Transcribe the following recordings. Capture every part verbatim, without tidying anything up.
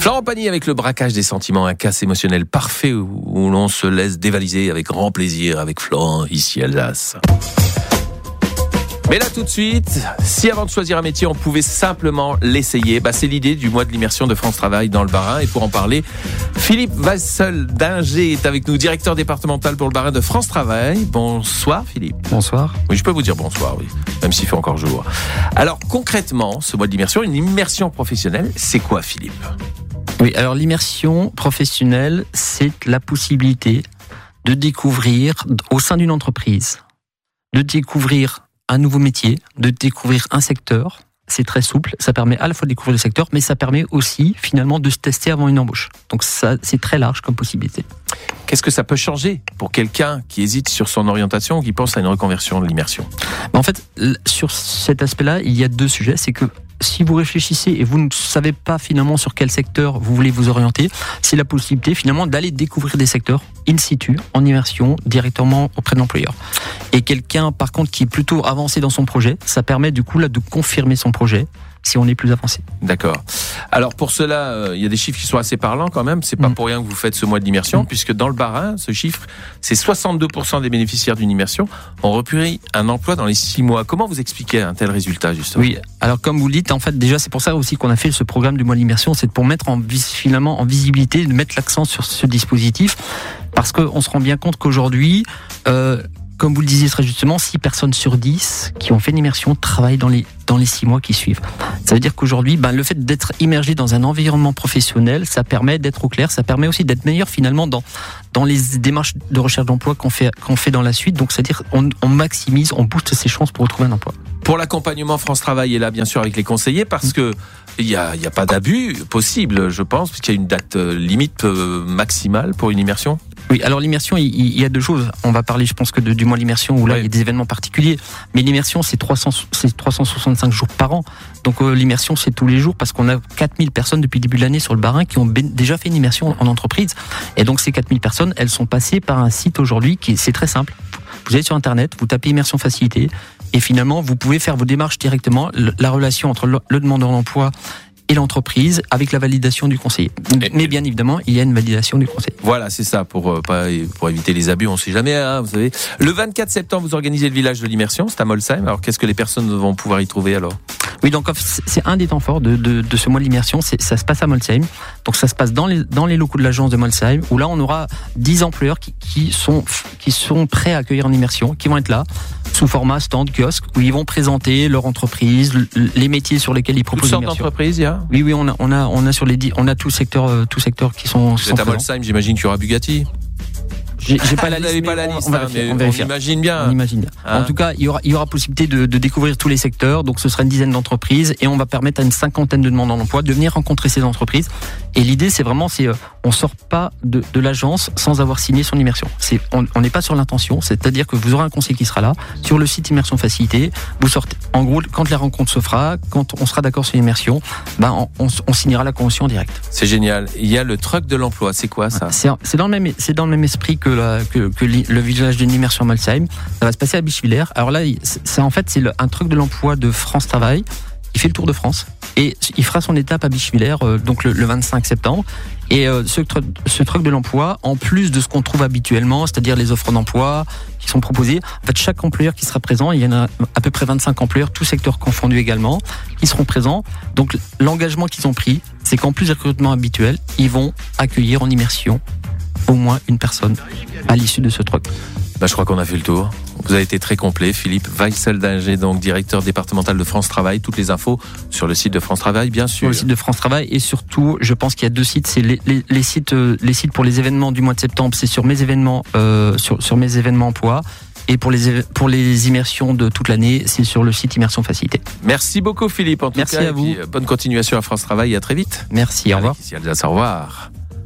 Florent Pagny avec le braquage des sentiments, un casse émotionnel parfait où, où l'on se laisse dévaliser avec grand plaisir avec Florent, ici Alsace. Mais là tout de suite, si avant de choisir un métier on pouvait simplement l'essayer, bah c'est l'idée du mois de l'immersion de France Travail dans le Bas-Rhin. Et pour en parler, Philippe Weissel-Dinger est avec nous, directeur départemental pour le Bas-Rhin de France Travail. Bonsoir Philippe. Bonsoir. Oui, je peux vous dire bonsoir, oui, même s'il fait encore jour. Alors concrètement, ce mois de l'immersion, une immersion professionnelle, c'est quoi Philippe ? Oui, alors l'immersion professionnelle, c'est la possibilité de découvrir au sein d'une entreprise, de découvrir un nouveau métier, de découvrir un secteur. C'est très souple, ça permet à la fois de découvrir le secteur, mais ça permet aussi finalement de se tester avant une embauche. Donc ça, c'est très large comme possibilité. Qu'est-ce que ça peut changer pour quelqu'un qui hésite sur son orientation ou qui pense à une reconversion de l'immersion ? En fait, sur cet aspect-là, il y a deux sujets. C'est que si vous réfléchissez et vous ne savez pas finalement sur quel secteur vous voulez vous orienter, c'est la possibilité finalement d'aller découvrir des secteurs in situ, en immersion, directement auprès de l'employeur. Et quelqu'un par contre qui est plutôt avancé dans son projet, ça permet du coup là de confirmer son projet si on est plus avancé. D'accord. Alors pour cela, euh, il y a des chiffres qui sont assez parlants quand même. C'est pas mmh. pour rien que vous faites ce mois d'immersion, mmh. puisque dans le Bas-Rhin, ce chiffre, c'est soixante-deux pour cent des bénéficiaires d'une immersion ont repris un emploi dans les six mois. Comment vous expliquez un tel résultat justement ? Oui, alors comme vous le dites, en fait déjà c'est pour ça aussi qu'on a fait ce programme du mois d'immersion, c'est pour mettre en finalement en visibilité, de mettre l'accent sur ce dispositif, parce qu'on se rend bien compte qu'aujourd'hui, euh, comme vous le disiez très justement, six personnes sur dix qui ont fait une immersion travaillent dans les, dans les six mois qui suivent. Ça veut dire qu'aujourd'hui, ben, le fait d'être immergé dans un environnement professionnel, ça permet d'être au clair, ça permet aussi d'être meilleur finalement dans, dans les démarches de recherche d'emploi qu'on fait, qu'on fait dans la suite. Donc c'est-à-dire on, on maximise, on booste ses chances pour retrouver un emploi. Pour l'accompagnement, France Travail est là bien sûr avec les conseillers parce que il y a, il y a pas d'abus possible, je pense, puisqu'il y a une date limite maximale pour une immersion. Oui, alors l'immersion, il, il y a deux choses. On va parler, je pense, que de, du mois de l'immersion où là, oui. il y a des événements particuliers. Mais l'immersion, c'est trois cents, c'est trois cent soixante-cinq jours par an. Donc euh, l'immersion, c'est tous les jours parce qu'on a quatre mille personnes depuis le début de l'année sur le Bas-Rhin qui ont ben, déjà fait une immersion en entreprise. Et donc ces quatre mille personnes, elles sont passées par un site aujourd'hui qui c'est très simple. Vous allez sur Internet, vous tapez immersion facilité et finalement, vous pouvez faire vos démarches directement. La relation entre le, le demandeur d'emploi et l'entreprise avec la validation du conseiller. Mais bien évidemment, il y a une validation du conseiller. Voilà, c'est ça, pour, pas, pour éviter les abus, on ne sait jamais, hein, vous savez. Le vingt-quatre septembre, vous organisez le village de l'immersion, c'est à Molsheim. Alors, qu'est-ce que les personnes vont pouvoir y trouver alors ? Oui, donc c'est un des temps forts de, de, de ce mois de l'immersion, c'est, ça se passe à Molsheim. Donc ça se passe dans les, dans les locaux de l'agence de Molsheim, où là on aura dix employeurs qui, qui, sont, qui sont prêts à accueillir en immersion, qui vont être là, sous format stand, kiosque, où ils vont présenter leur entreprise, les métiers sur lesquels ils proposent l'immersion. Toutes sortes d'entreprises, il y a ? Oui, oui, on a, on a, on a sur les dix, on a tout secteur, tout secteur qui sont. Vous êtes à Molsheim, j'imagine qu'il y aura Bugatti. J'ai, j'ai pas la liste, mais pas la liste, on, hein, on, on, on imagine bien. On imagine bien. Hein. En tout cas, il y aura, il y aura possibilité de, de découvrir tous les secteurs. Donc, ce sera une dizaine d'entreprises et on va permettre à une cinquantaine de demandeurs d'emploi de venir rencontrer ces entreprises. Et l'idée, c'est vraiment, c'est, euh, on sort pas de, de l'agence sans avoir signé son immersion. C'est, on n'est pas sur l'intention. C'est-à-dire que vous aurez un conseiller qui sera là sur le site Immersion Facilité. Vous sortez. En gros, quand la rencontre se fera, quand on sera d'accord sur l'immersion, ben, on, on, on signera la convention en direct. C'est génial. Il y a le truc de l'emploi. C'est quoi ça ? C'est, c'est dans le même, c'est dans le même esprit que la, que, que le village d'une immersion à Molsheim. Ça va se passer à Bischwiller. Alors là, c'est en fait c'est le, un truc de l'emploi de France Travail. Il fait le tour de France et il fera son étape à Bischwiller euh, donc le, le vingt-cinq septembre. Et euh, ce, ce truc de l'emploi, en plus de ce qu'on trouve habituellement, c'est-à-dire les offres d'emploi qui sont proposées, en fait chaque employeur qui sera présent, il y en a à peu près vingt-cinq employeurs, tous secteurs confondus également, qui seront présents. Donc l'engagement qu'ils ont pris, c'est qu'en plus du recrutement habituel, ils vont accueillir en immersion au moins une personne à l'issue de ce truc. Bah, je crois qu'on a fait le tour. Vous avez été très complet. Philippe Weissel-Dinger, donc directeur départemental de France Travail. Toutes les infos sur le site de France Travail, bien sûr. Sur le site de France Travail et surtout, je pense qu'il y a deux sites. C'est les, les, les sites, les sites pour les événements du mois de septembre. C'est sur mes événements, euh, sur, sur mes événements emploi. Et pour les, pour les immersions de toute l'année, c'est sur le site Immersion Facilité. Merci beaucoup Philippe. En tout Merci cas, à vous. Et puis, bonne continuation à France Travail et à très vite. Merci, au revoir. Ici Alsace, au revoir.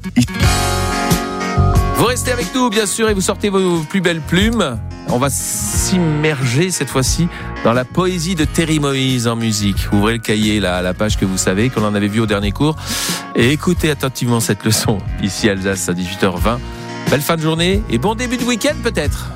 Vous restez avec nous, bien sûr, et vous sortez vos plus belles plumes. On va s'immerger cette fois-ci dans la poésie de Terry Moïse en musique. Ouvrez le cahier, là, à la page que vous savez, qu'on en avait vu au dernier cours, et écoutez attentivement cette leçon. Ici Alsace à dix-huit heures vingt. Belle fin de journée et bon début de week-end peut-être.